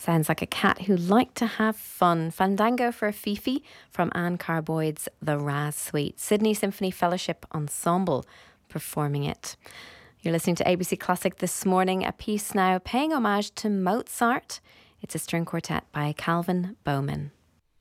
Sounds like a cat who liked to have fun. Fandango for Fifi from Anne Carboyd's The Raz Suite. Sydney Symphony Fellowship Ensemble performing it. You're listening to ABC Classic this morning. A piece now paying homage to Mozart. It's a string quartet by Calvin Bowman.